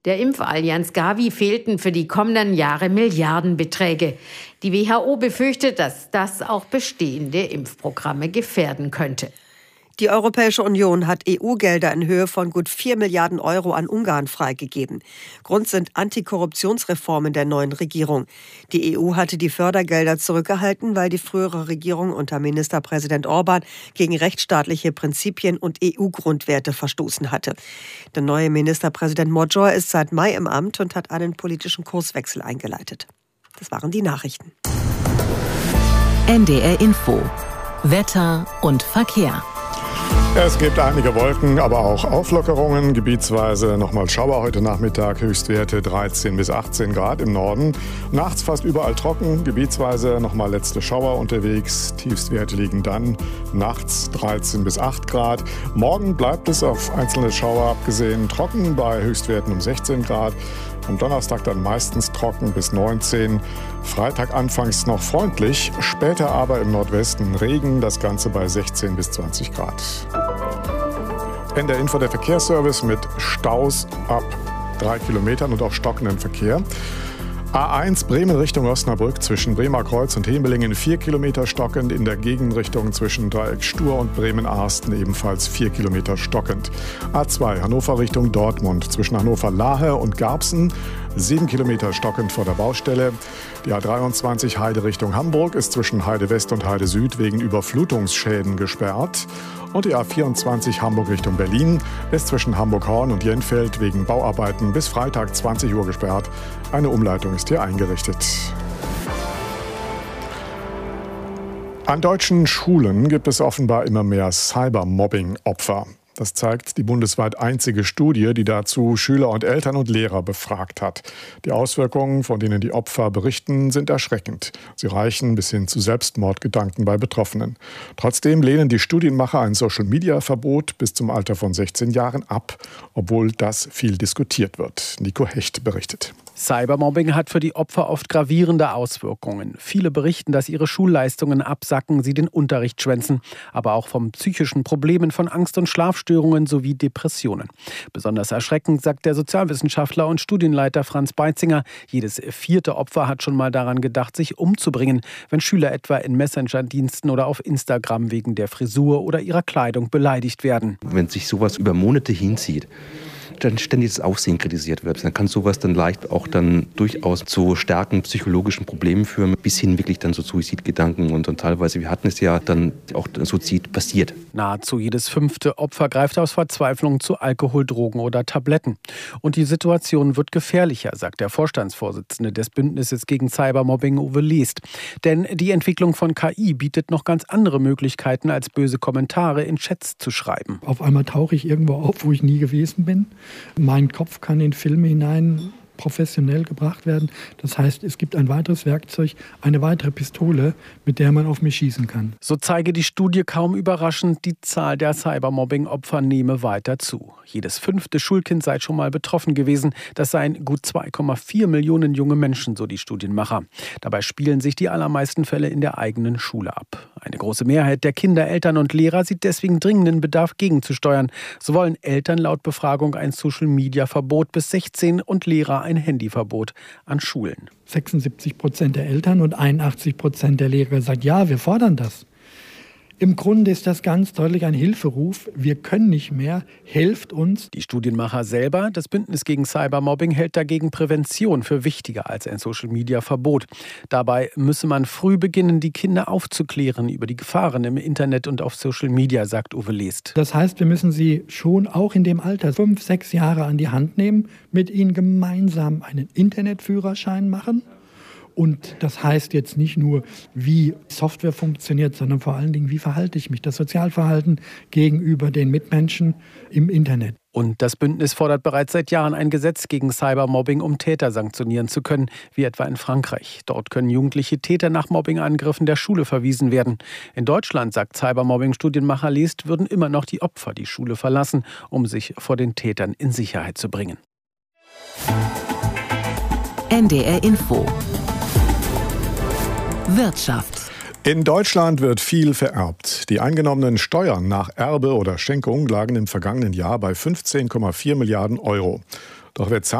Der Impfallianz Gavi fehlten für die kommenden Jahre Milliardenbeträge. Die WHO befürchtet, dass das auch bestehende Impfprogramme gefährden könnte. Die Europäische Union hat EU-Gelder in Höhe von gut 4 Milliarden Euro an Ungarn freigegeben. Grund sind Antikorruptionsreformen der neuen Regierung. Die EU hatte die Fördergelder zurückgehalten, weil die frühere Regierung unter Ministerpräsident Orban gegen rechtsstaatliche Prinzipien und EU-Grundwerte verstoßen hatte. Der neue Ministerpräsident Magyar ist seit Mai im Amt und hat einen politischen Kurswechsel eingeleitet. Das waren die Nachrichten. NDR Info. Wetter und Verkehr. Es gibt einige Wolken, aber auch Auflockerungen. Gebietsweise nochmal Schauer heute Nachmittag. Höchstwerte 13 bis 18 Grad im Norden. Nachts fast überall trocken. Gebietsweise nochmal letzte Schauer unterwegs. Tiefstwerte liegen dann nachts 13 bis 8 Grad. Morgen bleibt es auf einzelne Schauer abgesehen trocken bei Höchstwerten um 16 Grad. Am Donnerstag dann meistens trocken bis 19. Freitag anfangs noch freundlich, später aber im Nordwesten Regen, das Ganze bei 16 bis 20 Grad. NDR Info, der Verkehrsservice mit Staus ab 3 Kilometern und auch stockendem Verkehr. A1 Bremen Richtung Osnabrück zwischen Bremer Kreuz und Hemelingen 4 Kilometer stockend. In der Gegenrichtung zwischen Dreieck Stur und Bremen-Arsten ebenfalls 4 Kilometer stockend. A2 Hannover Richtung Dortmund zwischen Hannover-Lahe und Garbsen 7 Kilometer stockend vor der Baustelle. Die A23 Heide Richtung Hamburg ist zwischen Heide West und Heide Süd wegen Überflutungsschäden gesperrt. Und die A24 Hamburg Richtung Berlin ist zwischen Hamburg-Horn und Jenfeld wegen Bauarbeiten bis Freitag 20 Uhr gesperrt. Eine Umleitung ist hier eingerichtet. An deutschen Schulen gibt es offenbar immer mehr Cybermobbing-Opfer. Das zeigt die bundesweit einzige Studie, die dazu Schüler und Eltern und Lehrer befragt hat. Die Auswirkungen, von denen die Opfer berichten, sind erschreckend. Sie reichen bis hin zu Selbstmordgedanken bei Betroffenen. Trotzdem lehnen die Studienmacher ein Social-Media-Verbot bis zum Alter von 16 Jahren ab, obwohl das viel diskutiert wird. Nico Hecht berichtet. Cybermobbing hat für die Opfer oft gravierende Auswirkungen. Viele berichten, dass ihre Schulleistungen absacken, sie den Unterricht schwänzen, aber auch von psychischen Problemen, von Angst- und Schlafstörungen sowie Depressionen. Besonders erschreckend, sagt der Sozialwissenschaftler und Studienleiter Franz Beitzinger. Jedes 4. Opfer hat schon mal daran gedacht, sich umzubringen, wenn Schüler etwa in Messenger-Diensten oder auf Instagram wegen der Frisur oder ihrer Kleidung beleidigt werden. Wenn sich sowas über Monate hinzieht, dann ständig das Aufsehen kritisiert wird, dann kann sowas dann leicht auch dann durchaus zu starken psychologischen Problemen führen, bis hin wirklich dann zu Suizidgedanken und teilweise, wir hatten es ja dann auch Suizid passiert. Nahezu jedes 5. Opfer greift aus Verzweiflung zu Alkohol, Drogen oder Tabletten. Und die Situation wird gefährlicher, sagt der Vorstandsvorsitzende des Bündnisses gegen Cybermobbing, Uwe Lest. Denn die Entwicklung von KI bietet noch ganz andere Möglichkeiten, als böse Kommentare in Chats zu schreiben. Auf einmal tauche ich irgendwo auf, wo ich nie gewesen bin. Mein Kopf kann in Filme hinein professionell gebracht werden. Das heißt, es gibt ein weiteres Werkzeug, eine weitere Pistole, mit der man auf mich schießen kann. So zeige die Studie kaum überraschend, die Zahl der Cybermobbing-Opfer nehme weiter zu. Jedes 5. Schulkind sei schon mal betroffen gewesen. Das seien gut 2,4 Millionen junge Menschen, so die Studienmacher. Dabei spielen sich die allermeisten Fälle in der eigenen Schule ab. Eine große Mehrheit der Kinder, Eltern und Lehrer sieht deswegen dringenden Bedarf, gegenzusteuern. So wollen Eltern laut Befragung ein Social-Media-Verbot bis 16 und Lehrer ein Handyverbot an Schulen. 76% der Eltern und 81% der Lehrer sagen, ja, wir fordern das. Im Grunde ist das ganz deutlich ein Hilferuf. Wir können nicht mehr, helft uns. Die Studienmacher selber, das Bündnis gegen Cybermobbing, hält dagegen Prävention für wichtiger als ein Social-Media-Verbot. Dabei müsse man früh beginnen, die Kinder aufzuklären über die Gefahren im Internet und auf Social Media, sagt Uwe Lest. Das heißt, wir müssen sie schon auch in dem Alter 5, 6 Jahre an die Hand nehmen, mit ihnen gemeinsam einen Internetführerschein machen. Und das heißt jetzt nicht nur, wie Software funktioniert, sondern vor allen Dingen, wie verhalte ich mich, das Sozialverhalten gegenüber den Mitmenschen im Internet. Und das Bündnis fordert bereits seit Jahren ein Gesetz gegen Cybermobbing, um Täter sanktionieren zu können, wie etwa in Frankreich. Dort können jugendliche Täter nach Mobbingangriffen der Schule verwiesen werden. In Deutschland, sagt Cybermobbing-Studienmacher Lest, würden immer noch die Opfer die Schule verlassen, um sich vor den Tätern in Sicherheit zu bringen. NDR Info. Wirtschaft. In Deutschland wird viel vererbt. Die eingenommenen Steuern nach Erbe oder Schenkung lagen im vergangenen Jahr bei 15,4 Milliarden Euro. Doch wer zahlt